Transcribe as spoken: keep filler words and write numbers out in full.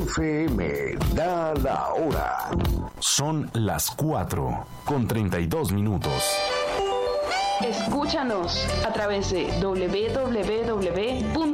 F M da la hora. Son las cuatro con treinta y dos minutos. Escúchanos a través de doble u doble u doble u punto